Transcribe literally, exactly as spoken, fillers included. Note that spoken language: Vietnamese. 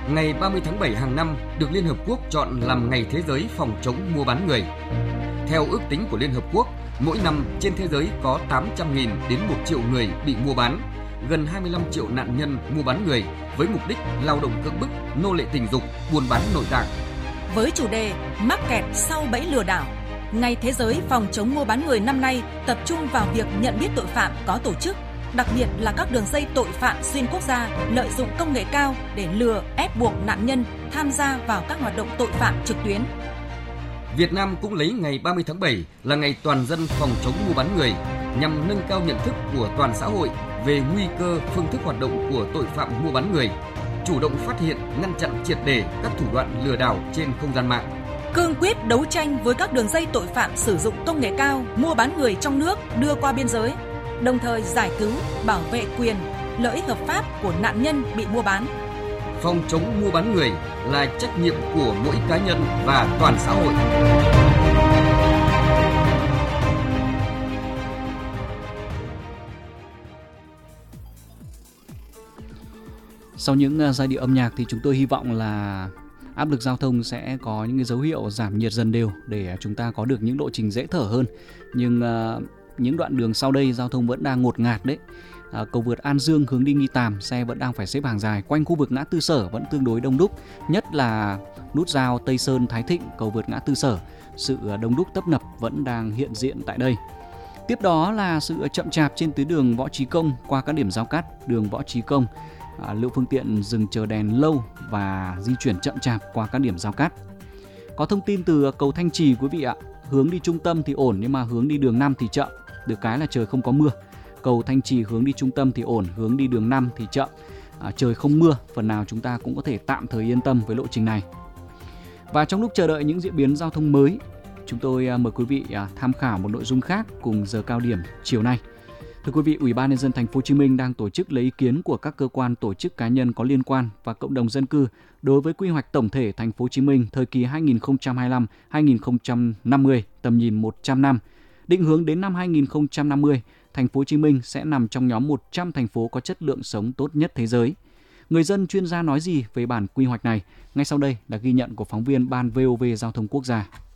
ngày ba mươi tháng bảy hàng năm được Liên Hợp Quốc chọn làm Ngày Thế giới phòng chống mua bán người. Theo ước tính của Liên Hợp Quốc, mỗi năm trên thế giới có tám trăm nghìn đến một triệu người bị mua bán, gần hai mươi lăm triệu nạn nhân mua bán người với mục đích lao động cưỡng bức, nô lệ tình dục, buôn bán nội tạng. Với chủ đề mắc kẹt sau bẫy lừa đảo, Ngày Thế giới phòng chống mua bán người năm nay tập trung vào việc nhận biết tội phạm có tổ chức, đặc biệt là các đường dây tội phạm xuyên quốc gia lợi dụng công nghệ cao để lừa, ép buộc nạn nhân tham gia vào các hoạt động tội phạm trực tuyến. Việt Nam cũng lấy ngày ba mươi tháng bảy là ngày toàn dân phòng chống mua bán người nhằm nâng cao nhận thức của toàn xã hội về nguy cơ, phương thức hoạt động của tội phạm mua bán người, chủ động phát hiện, ngăn chặn triệt để các thủ đoạn lừa đảo trên không gian mạng. Cương quyết đấu tranh với các đường dây tội phạm sử dụng công nghệ cao mua bán người trong nước đưa qua biên giới, đồng thời giải cứu, bảo vệ quyền, lợi ích hợp pháp của nạn nhân bị mua bán. Phòng chống mua bán người là trách nhiệm của mỗi cá nhân và toàn xã hội. Sau những giai điệu âm nhạc thì chúng tôi hy vọng là áp lực giao thông sẽ có những cái dấu hiệu giảm nhiệt dần đều để chúng ta có được những lộ trình dễ thở hơn. Nhưng uh, những đoạn đường sau đây giao thông vẫn đang ngột ngạt đấy. À, cầu vượt An Dương hướng đi Nghi Tàm, xe vẫn đang phải xếp hàng dài. Quanh khu vực ngã tư Sở vẫn tương đối đông đúc, nhất là nút giao Tây Sơn Thái Thịnh, cầu vượt ngã tư Sở, sự đông đúc tấp nập vẫn đang hiện diện tại đây. Tiếp đó là sự chậm chạp trên tuyến đường Võ Trí Công qua các điểm giao cắt đường Võ Trí Công. À, lượng phương tiện dừng chờ đèn lâu và di chuyển chậm chạp qua các điểm giao cắt. Có thông tin từ cầu Thanh Trì quý vị ạ, hướng đi trung tâm thì ổn nhưng mà hướng đi đường năm thì chậm, được cái là trời không có mưa. Cầu Thanh Trì hướng đi trung tâm thì ổn, hướng đi đường năm thì chậm. À, trời không mưa, phần nào chúng ta cũng có thể tạm thời yên tâm với lộ trình này. Và trong lúc chờ đợi những diễn biến giao thông mới, chúng tôi mời quý vị tham khảo một nội dung khác cùng giờ cao điểm chiều nay. Thưa quý vị, Ủy ban nhân dân thành phố Hồ Chí Minh đang tổ chức lấy ý kiến của các cơ quan, tổ chức, cá nhân có liên quan và cộng đồng dân cư đối với quy hoạch tổng thể thành phố Hồ Chí Minh thời kỳ hai nghìn không trăm hai mươi lăm đến hai nghìn không trăm năm mươi, tầm nhìn một trăm năm. Định hướng đến năm hai nghìn không trăm năm mươi, thành phố Hồ Chí Minh sẽ nằm trong nhóm một trăm thành phố có chất lượng sống tốt nhất thế giới. Người dân, chuyên gia nói gì về bản quy hoạch này? Ngay sau đây là ghi nhận của phóng viên Ban vê o vê Giao thông Quốc gia.